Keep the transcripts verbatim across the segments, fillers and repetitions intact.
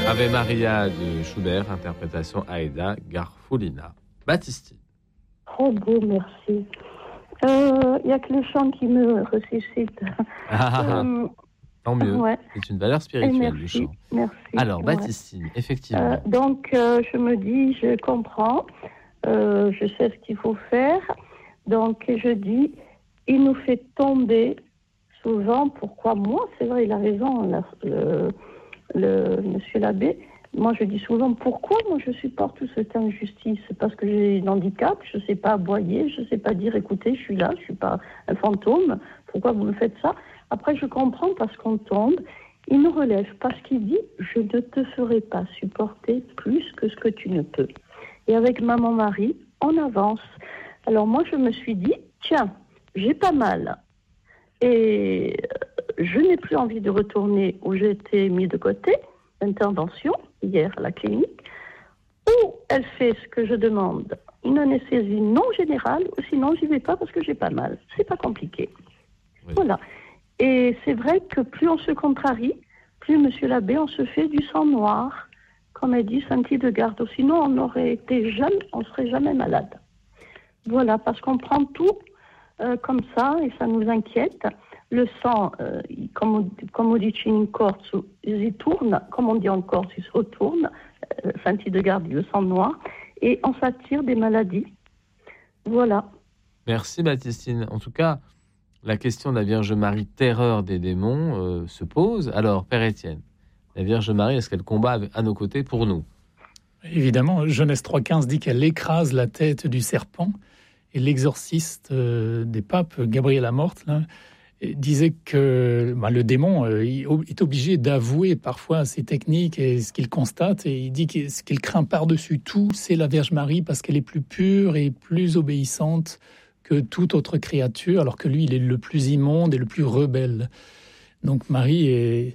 Ave Maria de Schubert, interprétation Aida Garfulina. Baptistine. Trop beau, merci. Il euh, n'y a que le chant qui me ressuscite. Ah, euh, tant mieux. Ouais. C'est une valeur spirituelle, merci, le chant. Merci. Alors, Baptistine, ouais. effectivement. Euh, donc, euh, je me dis, je comprends, euh, je sais ce qu'il faut faire. Donc, je dis, il nous fait tomber souvent. Pourquoi moi? C'est vrai, il a raison, la, le, le monsieur l'abbé. Moi, je dis souvent, pourquoi moi je supporte toute cette injustice? C'est parce que j'ai un handicap, je ne sais pas aboyer, je ne sais pas dire, écoutez, je suis là, je ne suis pas un fantôme, pourquoi vous me faites ça? Après, je comprends parce qu'on tombe, il nous relève, parce qu'il dit, je ne te ferai pas supporter plus que ce que tu ne peux. Et avec Maman Marie, on avance. Alors moi, je me suis dit, tiens, j'ai pas mal. Et je n'ai plus envie de retourner où j'ai été mis de côté, intervention, hier à la clinique, où elle fait ce que je demande, une anesthésie non générale, ou sinon j'y vais pas parce que j'ai pas mal. C'est pas compliqué. Oui. Voilà. Et c'est vrai que plus on se contrarie, plus monsieur l'abbé, on se fait du sang noir, comme elle dit Sainte Hildegarde. Sinon on aurait été jamais, on serait jamais malade. Voilà, parce qu'on prend tout euh, comme ça et ça nous inquiète. Le sang, euh, comme, on, comme on dit in Corse, il tourne, comme on dit en Corse, il se retourne, euh, Sainte Hildegarde, le sang noir, et on s'attire des maladies. Voilà. Merci Baptistine. En tout cas, la question de la Vierge Marie, terreur des démons, euh, se pose. Alors, Père Étienne, la Vierge Marie, est-ce qu'elle combat à nos côtés pour nous? Évidemment, Genèse trois quinze dit qu'elle écrase la tête du serpent, et l'exorciste euh, des papes, Gabriel Amorth, là, disait que bah, le démon euh, est obligé d'avouer parfois ses techniques et ce qu'il constate, et il dit que ce qu'il craint par-dessus tout, c'est la Vierge Marie, parce qu'elle est plus pure et plus obéissante que toute autre créature, alors que lui, il est le plus immonde et le plus rebelle. Donc Marie est...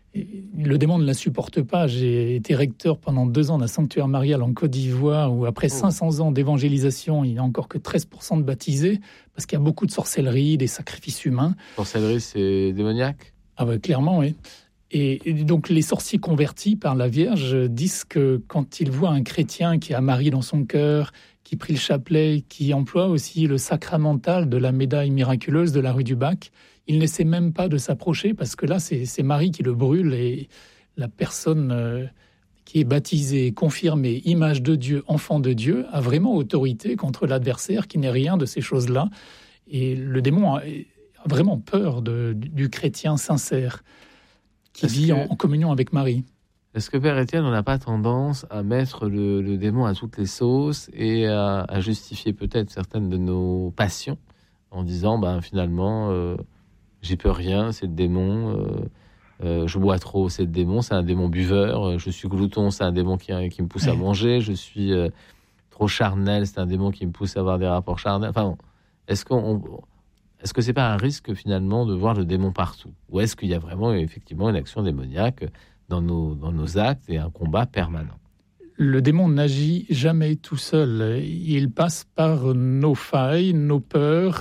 Le démon ne la supporte pas. J'ai été recteur pendant deux ans d'un sanctuaire marial en Côte d'Ivoire, où après cinq cents ans d'évangélisation, il n'y a encore que treize pour cent de baptisés, parce qu'il y a beaucoup de sorcellerie, des sacrifices humains. Sorcellerie, c'est démoniaque? Ah bah, clairement, oui. Et, et donc les sorciers convertis par la Vierge disent que quand ils voient un chrétien qui a Marie dans son cœur, qui prie le chapelet, qui emploie aussi le sacramental de la médaille miraculeuse de la rue du Bac, il n'essaie même pas de s'approcher, parce que là, c'est, c'est Marie qui le brûle, et la personne euh, qui est baptisée, confirmée, image de Dieu, enfant de Dieu, a vraiment autorité contre l'adversaire qui n'est rien de ces choses-là. Et le démon a, a vraiment peur de, du chrétien sincère qui Est-ce vit que... en, en communion avec Marie. Est-ce que, Père Étienne, on n'a pas tendance à mettre le, le démon à toutes les sauces et à, à justifier peut-être certaines de nos passions en disant, ben, finalement... Euh, j'y peux rien, c'est le démon, euh, euh, je bois trop, c'est le démon, c'est un démon buveur, je suis glouton, c'est un démon qui, qui me pousse oui. à manger, je suis euh, trop charnel, c'est un démon qui me pousse à avoir des rapports charnels. Enfin, est-ce, qu'on, est-ce que c'est pas un risque finalement de voir le démon partout? Ou est-ce qu'il y a vraiment effectivement une action démoniaque dans nos, dans nos actes et un combat permanent? Le démon n'agit jamais tout seul, il passe par nos failles, nos peurs,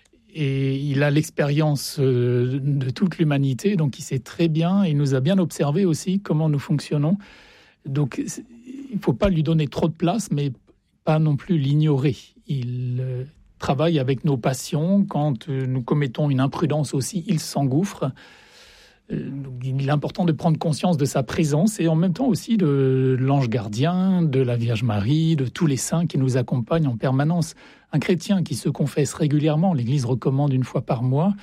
et il a l'expérience de toute l'humanité, donc il sait très bien, il nous a bien observé aussi comment nous fonctionnons. Donc il ne faut pas lui donner trop de place, mais pas non plus l'ignorer. Il travaille avec nos passions. Quand nous commettons une imprudence aussi, il s'engouffre. Donc, il est important de prendre conscience de sa présence, et en même temps aussi de l'ange gardien, de la Vierge Marie, de tous les saints qui nous accompagnent en permanence. Un chrétien qui se confesse régulièrement, l'Église recommande une fois par mois,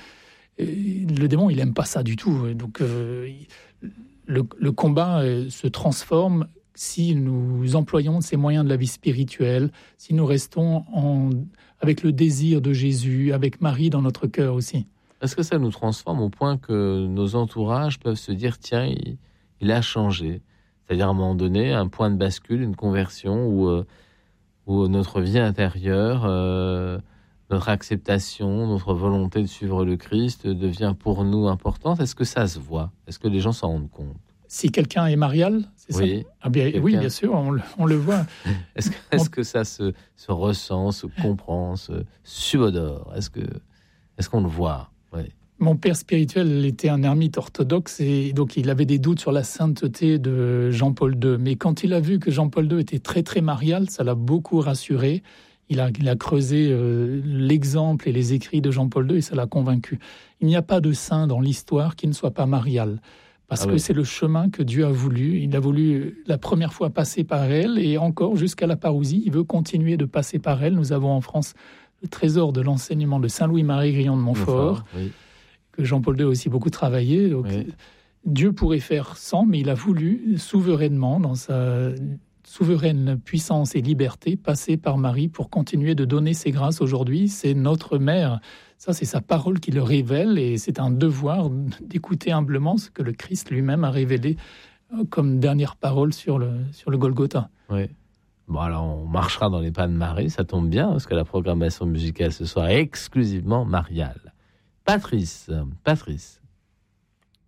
le démon, il n'aime pas ça du tout. Donc euh, le, le combat se transforme si nous employons ces moyens de la vie spirituelle, si nous restons en, avec le désir de Jésus, avec Marie dans notre cœur aussi. Est-ce que ça nous transforme au point que nos entourages peuvent se dire « Tiens, il, il a changé ». C'est-à-dire à un moment donné, un point de bascule, une conversion où, euh, où notre vie intérieure, euh, notre acceptation, notre volonté de suivre le Christ devient pour nous importante. Est-ce que ça se voit? Est-ce que les gens s'en rendent compte? Si quelqu'un est marial, c'est oui, ça ah bien, oui, bien sûr, on, on le voit. Est-ce que, est-ce que ça se, se ressent, se comprend, se subodore? Est-ce, que, est-ce qu'on le voit? Oui. Mon père spirituel était un ermite orthodoxe et donc il avait des doutes sur la sainteté de Jean-Paul deux. Mais quand il a vu que Jean-Paul deux était très très marial, ça l'a beaucoup rassuré. Il a, il a creusé euh, l'exemple et les écrits de Jean-Paul deux et ça l'a convaincu. Il n'y a pas de saint dans l'histoire qui ne soit pas marial. Parce ah que oui. c'est le chemin que Dieu a voulu. Il a voulu la première fois passer par elle et encore jusqu'à la parousie. Il veut continuer de passer par elle. Nous avons en France le trésor de l'enseignement de Saint Louis-Marie Grillon de Montfort, oui. que Jean-Paul deux a aussi beaucoup travaillé. Donc, oui. Dieu pourrait faire sans, mais il a voulu souverainement, dans sa souveraine puissance et liberté, passer par Marie pour continuer de donner ses grâces aujourd'hui. C'est notre mère. Ça, c'est sa parole qui le révèle et c'est un devoir d'écouter humblement ce que le Christ lui-même a révélé comme dernière parole sur le, sur le Golgotha. Oui. Bon, alors on marchera dans les pas de Marie, ça tombe bien, parce que la programmation musicale ce soir est exclusivement mariale. Patrice, Patrice. Patrice ?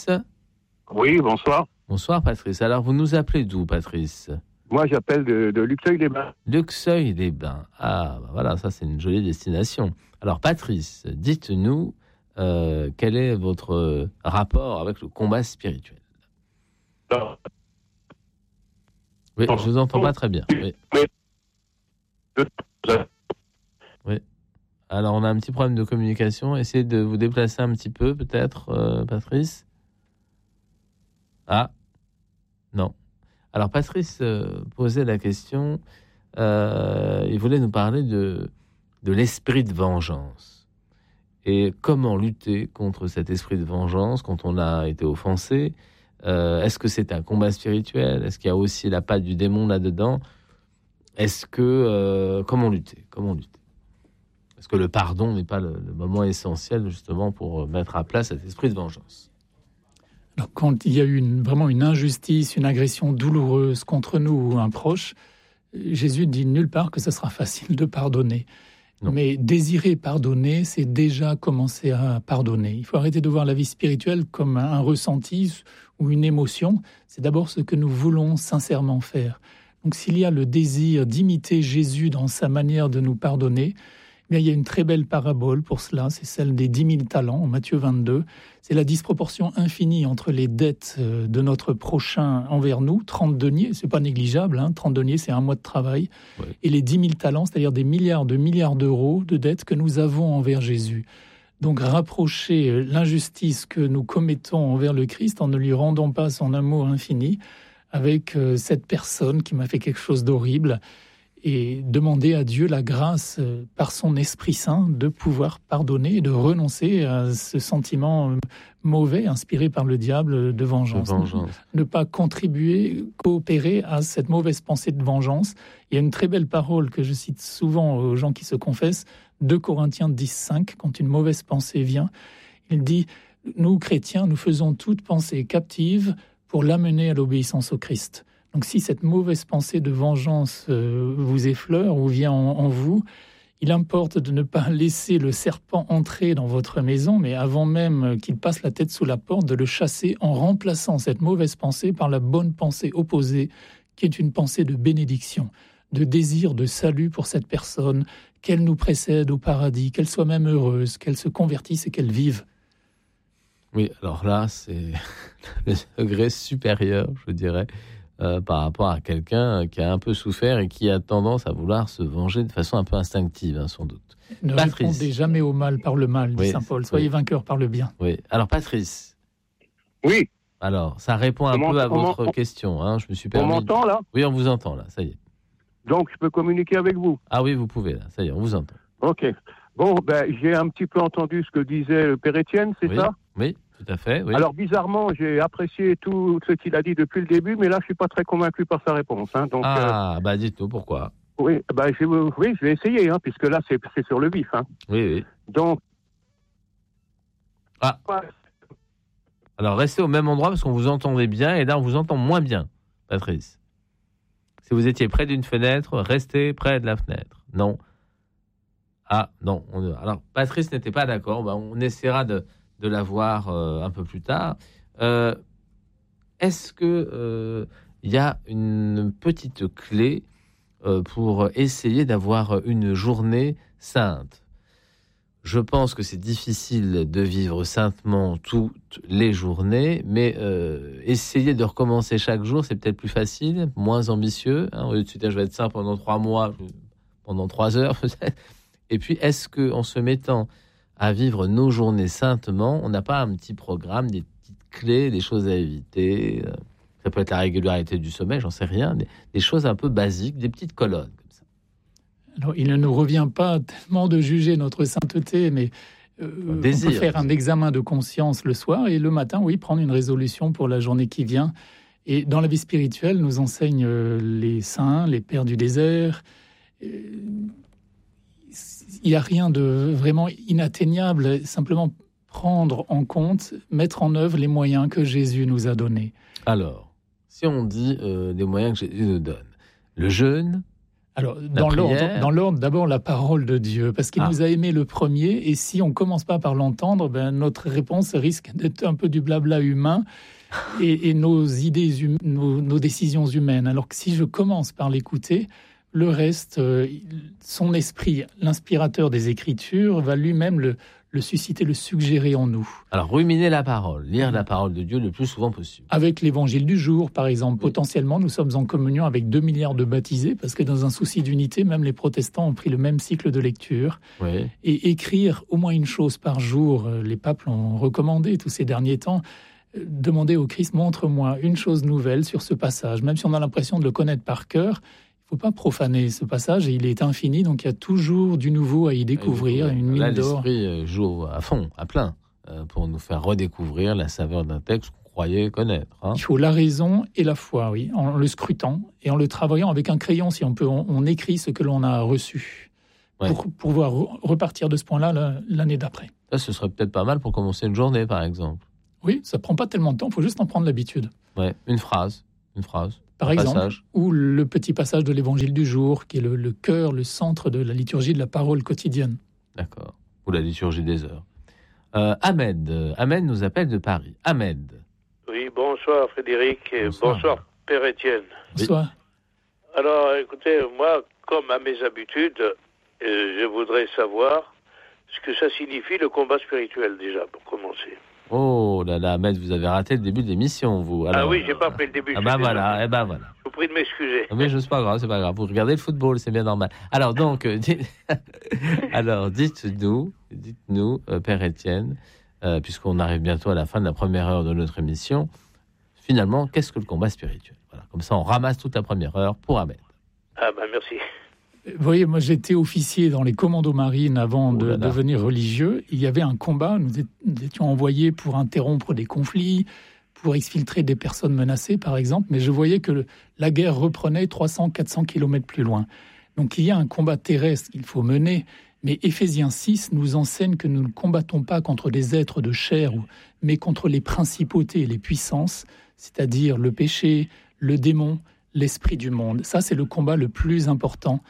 Oui, bonsoir. Bonsoir, Patrice. Alors, vous nous appelez d'où, Patrice ? Moi, j'appelle de, de Luxeuil-les-Bains. Luxeuil-les-Bains. Ah, bah voilà, ça, c'est une jolie destination. Alors, Patrice, dites-nous, euh, quel est votre rapport avec le combat spirituel ? Non. Oui, je vous entends pas très bien. Oui. Oui. Alors, on a un petit problème de communication. Essayez de vous déplacer un petit peu, peut-être, euh, Patrice. Ah, non. Alors, Patrice euh, posait la question, euh, il voulait nous parler de, de l'esprit de vengeance. Et comment lutter contre cet esprit de vengeance quand on a été offensé ? euh, Est-ce que c'est un combat spirituel ? Est-ce qu'il y a aussi la patte du démon là-dedans ? Est-ce que... Euh, comment lutter ? Comment lutter ? Est-ce que le pardon n'est pas le, le moment essentiel, justement, pour mettre à plat cet esprit de vengeance ? Alors, quand il y a eu une, vraiment une injustice, une agression douloureuse contre nous ou un proche, Jésus dit nulle part que ce sera facile de pardonner. Non. Mais désirer pardonner, c'est déjà commencer à pardonner. Il faut arrêter de voir la vie spirituelle comme un ressenti ou une émotion. C'est d'abord ce que nous voulons sincèrement faire. Donc s'il y a le désir d'imiter Jésus dans sa manière de nous pardonner, eh bien, il y a une très belle parabole pour cela, c'est celle des dix mille talents en Matthieu vingt-deux. C'est la disproportion infinie entre les dettes de notre prochain envers nous, trente deniers, c'est pas négligeable, hein, trente deniers c'est un mois de travail, ouais. Et les dix mille talents, c'est-à-dire des milliards de milliards d'euros de dettes que nous avons envers Jésus. Donc rapprocher l'injustice que nous commettons envers le Christ en ne lui rendant pas son amour infini avec cette personne qui m'a fait quelque chose d'horrible, et demander à Dieu la grâce, euh, par son Esprit Saint, de pouvoir pardonner et de renoncer à ce sentiment euh, mauvais, inspiré par le diable, de vengeance. De vengeance. Ne, ne pas contribuer, coopérer à cette mauvaise pensée de vengeance. Il y a une très belle parole que je cite souvent aux gens qui se confessent, deux Corinthiens dix, cinq, quand une mauvaise pensée vient, il dit « Nous, chrétiens, nous faisons toute pensée captive pour l'amener à l'obéissance au Christ ». Donc si cette mauvaise pensée de vengeance euh, vous effleure ou vient en, en vous, il importe de ne pas laisser le serpent entrer dans votre maison, mais avant même qu'il passe la tête sous la porte, de le chasser en remplaçant cette mauvaise pensée par la bonne pensée opposée, qui est une pensée de bénédiction, de désir de salut pour cette personne, qu'elle nous précède au paradis, qu'elle soit même heureuse, qu'elle se convertisse et qu'elle vive. Oui, alors là, c'est le degré supérieur, je dirais. Euh, par rapport à quelqu'un qui a un peu souffert et qui a tendance à vouloir se venger de façon un peu instinctive, hein, sans doute. Ne Patrice. Répondez jamais au mal par le mal, dit oui, Saint Paul. Soyez oui. vainqueurs par le bien. Oui. Alors, Patrice. Oui. Alors, ça répond un on peu à votre on, question. Hein. Je me suis permis. On m'entend, là ? Oui, on vous entend, là. Ça y est. Donc, je peux communiquer avec vous ? Ah oui, vous pouvez, là. Ça y est, on vous entend. OK. Bon, ben, j'ai un petit peu entendu ce que disait le Père Étienne, c'est oui. ça ? Oui. Tout à fait, oui. Alors, bizarrement, j'ai apprécié tout ce qu'il a dit depuis le début, mais là, je ne suis pas très convaincu par sa réponse. Hein, donc, ah, euh, bah dites-nous pourquoi. Oui, bah, je, oui, je vais essayer, hein, puisque là, c'est, c'est sur le vif. Hein. Oui, oui. Donc... Ah. Alors, restez au même endroit, parce qu'on vous entendait bien, et là, on vous entend moins bien, Patrice. Si vous étiez près d'une fenêtre, restez près de la fenêtre. Non. Ah, non. On... Alors, Patrice n'était pas d'accord. Bah, on essaiera de... de la voir euh, un peu plus tard. Euh, est-ce qu'il euh, y a une petite clé euh, pour essayer d'avoir une journée sainte ? Je pense que c'est difficile de vivre saintement toutes les journées, mais euh, essayer de recommencer chaque jour, c'est peut-être plus facile, moins ambitieux. Hein, au lieu de se dire, je vais être saint pendant trois mois, pendant trois heures peut-être. Et puis, est-ce qu'en se mettant à vivre nos journées saintement, on n'a pas un petit programme, des petites clés, des choses à éviter? Ça peut être la régularité du sommeil, j'en sais rien, des, des choses un peu basiques, des petites colonnes. Alors, il ne nous revient pas tellement de juger notre sainteté, mais euh, Désir, on peut faire un examen de conscience le soir et le matin, oui, prendre une résolution pour la journée qui vient. Et dans la vie spirituelle, nous enseignent euh, les saints, les pères du désert. Euh, il n'y a rien de vraiment inatteignable, simplement prendre en compte, mettre en œuvre les moyens que Jésus nous a donnés. Alors, si on dit euh, des moyens que Jésus nous donne, le jeûne. Alors, dans l'ordre, dans l'ordre, d'abord la parole de Dieu, parce qu'il ah. nous a aimés le premier, et si on ne commence pas par l'entendre, ben, notre réponse risque d'être un peu du blabla humain et, et nos idées, hum, nos, nos décisions humaines. Alors que si je commence par l'écouter, le reste, euh, son esprit, l'inspirateur des Écritures, va lui-même le, le susciter, le suggérer en nous. Alors, ruminer la parole, lire la parole de Dieu le plus souvent possible. Avec l'évangile du jour, par exemple. Oui. Potentiellement, nous sommes en communion avec deux milliards de baptisés, parce que dans un souci d'unité, même les protestants ont pris le même cycle de lecture. Oui. Et écrire au moins une chose par jour, les papes l'ont recommandé tous ces derniers temps, demander au Christ, montre-moi une chose nouvelle sur ce passage, même si on a l'impression de le connaître par cœur. Il ne faut pas profaner ce passage, et il est infini, donc il y a toujours du nouveau à y découvrir, une mine Là, d'or. L'esprit joue à fond, à plein, pour nous faire redécouvrir la saveur d'un texte qu'on croyait connaître. Hein. Il faut la raison et la foi, oui, en le scrutant et en le travaillant avec un crayon, si on peut, on, on écrit ce que l'on a reçu, ouais. pour, pour pouvoir repartir de ce point-là l'année d'après. Ça, ce serait peut-être pas mal pour commencer une journée, par exemple. Oui, ça ne prend pas tellement de temps, il faut juste en prendre l'habitude. Ouais, une phrase, une phrase. Par exemple, passage. Ou le petit passage de l'évangile du jour, qui est le, le cœur, le centre de la liturgie de la parole quotidienne. D'accord. Ou la liturgie des heures. Euh, Ahmed. Ahmed nous appelle de Paris. Ahmed. Oui, bonsoir Frédéric. Bonsoir, bonsoir Père Étienne. Bonsoir. Oui. Alors, écoutez, moi, comme à mes habitudes, euh, je voudrais savoir ce que ça signifie le combat spirituel, déjà, pour commencer. Oh là là, Ahmed, vous avez raté le début de l'émission, vous. Alors, ah oui, j'ai pas pris le début. Ah bah voilà, et eh ben voilà. Je vous prie de m'excuser. Mais c'est pas grave, c'est pas grave. Vous regardez le football, c'est bien normal. Alors donc, euh, dites... alors dites-nous, dites-nous, euh, Père Étienne, euh, puisqu'on arrive bientôt à la fin de la première heure de notre émission, finalement, qu'est-ce que le combat spirituel? Voilà, comme ça, on ramasse toute la première heure pour Ahmed. Ah ben merci. Vous voyez, moi j'étais officier dans les commandos marines avant de devenir religieux. Il y avait un combat, nous étions envoyés pour interrompre des conflits, pour exfiltrer des personnes menacées par exemple, mais je voyais que le, la guerre reprenait trois cents à quatre cents kilomètres plus loin. Donc il y a un combat terrestre qu'il faut mener, mais Éphésiens six nous enseigne que nous ne combattons pas contre des êtres de chair, mais contre les principautés et les puissances, c'est-à-dire le péché, le démon, l'esprit du monde. Ça c'est le combat le plus important.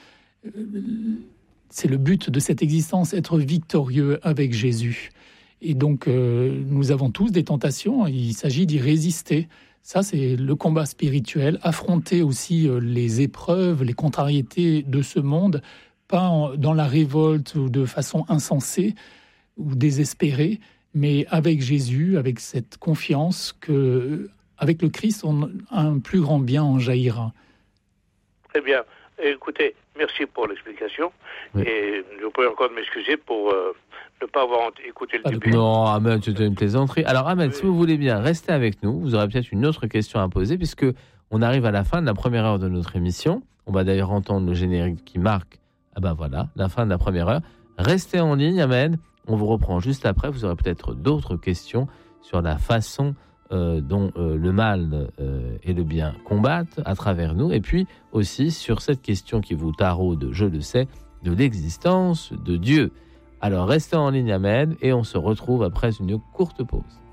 C'est le but de cette existence, être victorieux avec Jésus. Et donc, euh, nous avons tous des tentations, il s'agit d'y résister. Ça, c'est le combat spirituel, affronter aussi euh, les épreuves, les contrariétés de ce monde, pas en, dans la révolte ou de façon insensée ou désespérée, mais avec Jésus, avec cette confiance que, avec le Christ, on, un plus grand bien en jaillira. Très bien. Écoutez, merci pour l'explication. Oui. Et je pourrais encore m'excuser pour euh, ne pas avoir écouté le début. Non, Ahmed, c'était une plaisanterie. Alors, Ahmed, oui. si vous voulez bien, restez avec nous. Vous aurez peut-être une autre question à poser, puisque on arrive à la fin de la première heure de notre émission. On va d'ailleurs entendre le générique qui marque, ah ben voilà, la fin de la première heure. Restez en ligne, Ahmed. On vous reprend juste après. Vous aurez peut-être d'autres questions sur la façon Euh, dont euh, le mal euh, et le bien combattent à travers nous, et puis aussi sur cette question qui vous taraude, je le sais, de l'existence de Dieu. Alors restez en ligne, Ahmed, et on se retrouve après une courte pause.